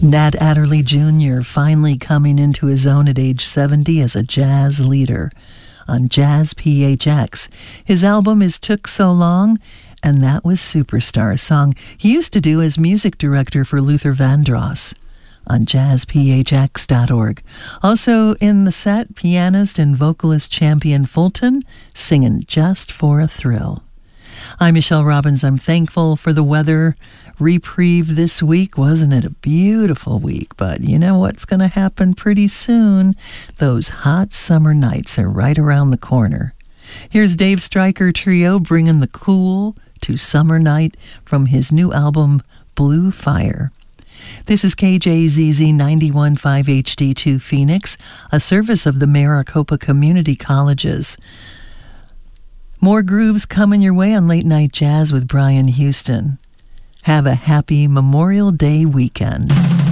Nat Adderley Jr. finally coming into his own at age 70 as a jazz leader on Jazz PHX. His album is Took So Long, and that was Superstar, a song he used to do as music director for Luther Vandross on jazzphx.org. Also in the set, pianist and vocalist Champion Fulton singing Just for a Thrill. I'm Michelle Robbins. I'm thankful for the weather reprieve this week. Wasn't it a beautiful week? But you know what's going to happen pretty soon? Those hot summer nights are right around the corner. Here's Dave Stryker Trio bringing the cool to Summer Night from his new album, Blue Fire. This is KJZZ 91.5 HD2 Phoenix, a service of the Maricopa Community Colleges. More grooves coming your way on Late Night Jazz with Brian Houston. Have a happy Memorial Day weekend.